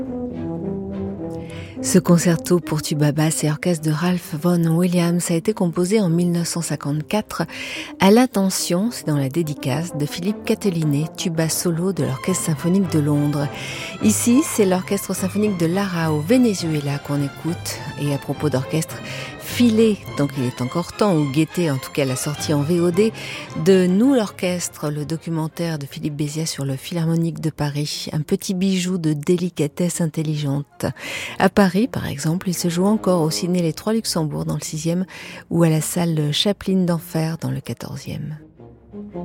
Ce concerto pour tuba basse et orchestre de Ralph Vaughan Williams a été composé en 1954 à l'attention, c'est dans la dédicace, de Philippe Catelinet, tuba solo de l'Orchestre symphonique de Londres. Ici, c'est l'Orchestre symphonique de Lara au Venezuela qu'on écoute. Et à propos d'orchestre, filé, tant qu'il est encore temps, ou guetté, en tout cas la sortie en VOD, de Nous l'Orchestre, le documentaire de Philippe Béziat sur le Philharmonique de Paris, un petit bijou de délicatesse intelligente. À Paris, par exemple, il se joue encore au ciné Les Trois Luxembourg dans le 6e ou à la salle Chaplin d'Enfer dans le 14e.